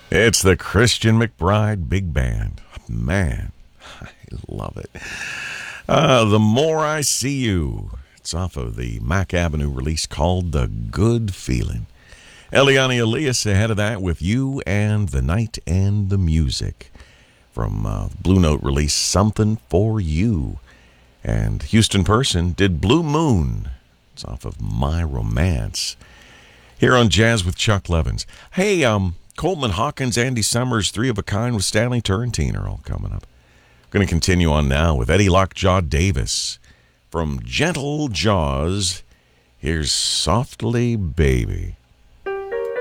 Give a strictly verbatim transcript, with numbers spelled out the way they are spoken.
It's the Christian McBride Big Band. Man, I love it. Uh, the More I See You. It's off of the Mack Avenue release called The Good Feeling. Eliane Elias ahead of that with You and the Night and the Music. From uh, Blue Note release Something for You. And Houston Person did Blue Moon. It's off of My Romance. Here on Jazz with Chuck Levins. Hey, um, Coleman Hawkins, Andy Summers, Three of a Kind with Stanley Turrentine are all coming up. Going to continue on now with Eddie Lockjaw Davis. From Gentle Jaws, here's Softly Baby.